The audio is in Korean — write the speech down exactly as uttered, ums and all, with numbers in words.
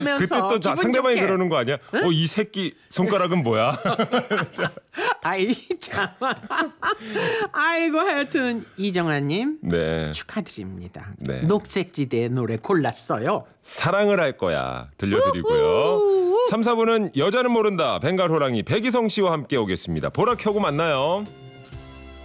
그때 또 자, 상대방이 좋게. 그러는 거 아니야? 응? 어, 이 새끼 손가락은 뭐야? 아이 참. 아이고 하여튼 이정아님 네. 축하드립니다. 네. 녹색지대의 노래 골랐어요. 사랑을 할 거야 들려드리고요. 삼, 사 부는 여자는 모른다 벵갈 호랑이 백이성 씨와 함께 오겠습니다. 보라 켜고 만나요.